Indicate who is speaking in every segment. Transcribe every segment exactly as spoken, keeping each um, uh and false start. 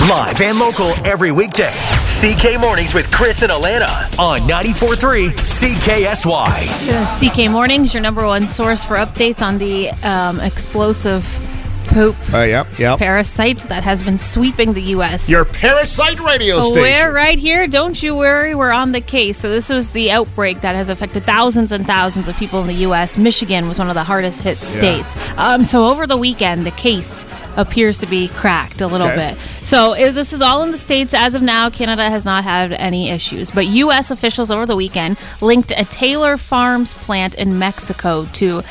Speaker 1: Live and local every weekday. C K Mornings with Chris and Alana on ninety-four point three C K S Y.
Speaker 2: So C K Mornings, your number one source for updates on the um, explosive poop
Speaker 3: uh, yep, yep.
Speaker 2: parasite that has been sweeping the U S.
Speaker 3: Your parasite radio
Speaker 2: oh,
Speaker 3: station.
Speaker 2: We're right here. Don't you worry. We're on the case. So this was the outbreak that has affected thousands and thousands of people in the U S. Michigan was one of the hardest hit states. Yeah. Um, so over the weekend, the case appears to be cracked a little okay. bit. So is, this is all in the States. As of now, Canada has not had any issues. But U S officials over the weekend linked a Taylor Farms plant in Mexico to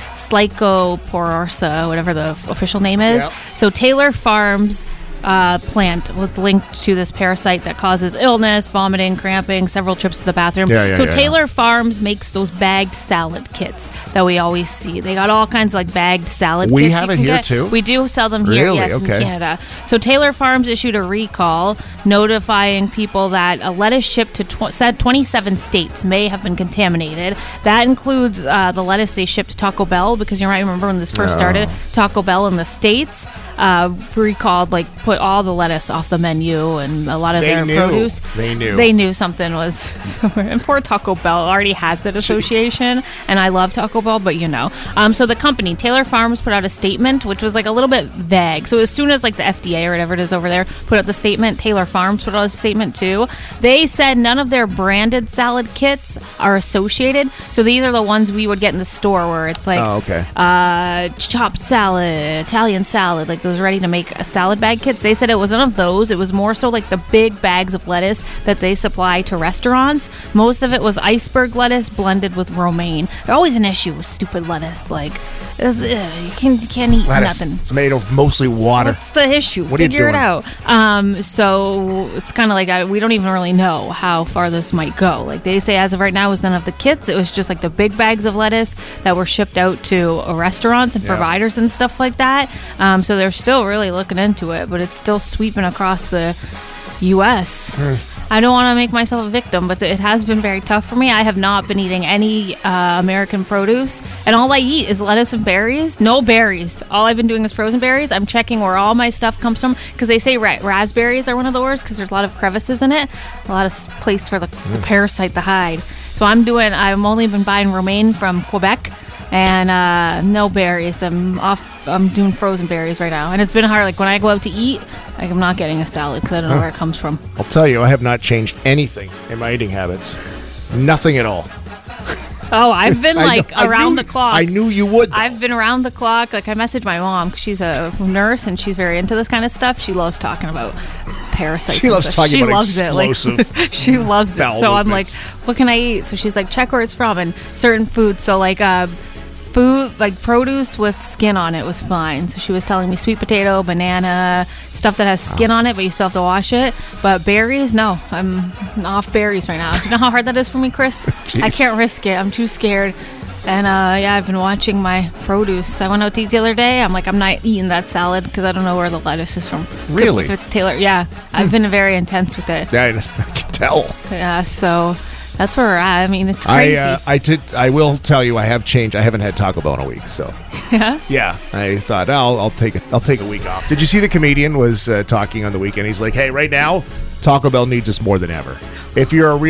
Speaker 2: Slycoporosa, whatever the official name is. Yep. So Taylor Farms Uh, plant was linked to this parasite that causes illness, vomiting, cramping, several trips to the bathroom.
Speaker 3: Yeah, yeah,
Speaker 2: so
Speaker 3: yeah,
Speaker 2: Taylor
Speaker 3: yeah.
Speaker 2: Farms makes those bagged salad kits that we always see. They got all kinds of like bagged salad
Speaker 3: we
Speaker 2: kits.
Speaker 3: We have
Speaker 2: you
Speaker 3: it
Speaker 2: can
Speaker 3: here
Speaker 2: get.
Speaker 3: too?
Speaker 2: We do sell them here,
Speaker 3: really?
Speaker 2: yes,
Speaker 3: okay.
Speaker 2: in Canada. So Taylor Farms issued a recall notifying people that a lettuce shipped to tw- said twenty-seven states may have been contaminated. That includes uh, the lettuce they shipped to Taco Bell, because you might remember when this first
Speaker 3: oh.
Speaker 2: started, Taco Bell in the States Uh, recalled, like, put all the lettuce off the menu and a lot of
Speaker 3: they
Speaker 2: their
Speaker 3: knew.
Speaker 2: produce.
Speaker 3: They knew.
Speaker 2: They knew something was... And poor Taco Bell already has that association, and I love Taco Bell, but you know. Um, so the company, Taylor Farms, put out a statement, which was, like, a little bit vague. So as soon as, like, the F D A or whatever it is over there put out the statement, Taylor Farms put out a statement, too. They said none of their branded salad kits are associated. So these are the ones we would get in the store where it's, like,
Speaker 3: oh, okay.
Speaker 2: uh, chopped salad, Italian salad, like those ready to make a salad bag kits. They said it was none of those. It was more so like the big bags of lettuce that they supply to restaurants. Most of it was iceberg lettuce blended with romaine. There's always an issue with stupid lettuce. Like, it was, uh, you, can, you can't eat
Speaker 3: lettuce.
Speaker 2: nothing.
Speaker 3: It's made of mostly water.
Speaker 2: What's the issue?
Speaker 3: What
Speaker 2: Figure
Speaker 3: are you
Speaker 2: it
Speaker 3: doing?
Speaker 2: out. Um, so it's kind of like I, we don't even really know how far this might go. Like they say as of right now, it was none of the kits. It was just like the big bags of lettuce that were shipped out to uh, restaurants and
Speaker 3: yeah.
Speaker 2: providers and stuff like that. Um, so they're still really looking into it, but it's still sweeping across the U S Hmm. I don't want to make myself a victim, but it has been very tough for me. I have not been eating any uh, American produce, and all I eat is lettuce and berries. No berries. All I've been doing is frozen berries. I'm checking where all my stuff comes from, because they say ra- raspberries are one of the worst because there's a lot of crevices in it, a lot of place for the, mm. the parasite to hide. So I'm doing. I've only been buying romaine from Quebec. And uh, no berries. I'm off. I'm doing frozen berries right now, and it's been hard. Like when I go out to eat, like I'm not getting a salad because I don't know huh. where it comes from.
Speaker 3: I'll tell you, I have not changed anything in my eating habits. Nothing at all.
Speaker 2: Oh, I've been like
Speaker 3: I, I
Speaker 2: around
Speaker 3: knew,
Speaker 2: the clock.
Speaker 3: I knew you would. Though.
Speaker 2: I've been around the clock. Like I messaged my mom because she's a nurse and she's very into this kind of stuff. She loves talking about parasites.
Speaker 3: She loves talking
Speaker 2: she
Speaker 3: about
Speaker 2: loves
Speaker 3: explosive.
Speaker 2: It. Like, she loves it. So
Speaker 3: movements.
Speaker 2: I'm like, what can I eat? So she's like, check where it's from and certain foods. So like, uh, food like produce with skin on it was fine. So she was telling me sweet potato, banana, stuff that has skin oh. on it, but you still have to wash it. But berries, no, I'm off berries right now. Do you know how hard that is for me, Chris? I can't risk it. I'm too scared. And uh, yeah, I've been watching my produce. I went out to eat the other day. I'm like, I'm not eating that salad because I don't know where the lettuce is from.
Speaker 3: Really?
Speaker 2: If it's Taylor, yeah. I've been very intense with it.
Speaker 3: Yeah, I can tell.
Speaker 2: Yeah, so. That's where we're at. I mean, it's crazy.
Speaker 3: I uh, I did. I will tell you, I have changed. I haven't had Taco Bell in a week, so
Speaker 2: yeah.
Speaker 3: Yeah, I thought oh, I'll I'll take a, I'll take a week off. Did you see the comedian was uh, talking on the weekend? He's like, hey, right now, Taco Bell needs us more than ever. If you're a real